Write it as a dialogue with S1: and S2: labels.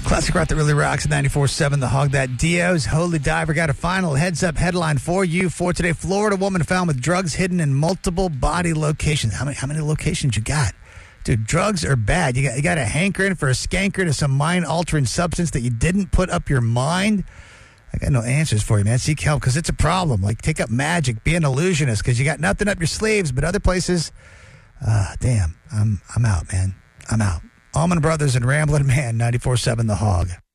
S1: Classic rock that really rocks at 94.7 The Hog. That Dio's Holy Diver got a final heads-up headline for you for today. Florida woman found with drugs hidden in multiple body locations. How many locations you got? Dude, drugs are bad. You got a hankering for a skanker to some mind-altering substance that you didn't put up your mind? I got no answers for you, man. Seek help because it's a problem. Like, take up magic. Be an illusionist because you got nothing up your sleeves. But other places, damn, I'm out, man. I'm out. Allman Brothers and Ramblin' Man, 94.7 The Hog.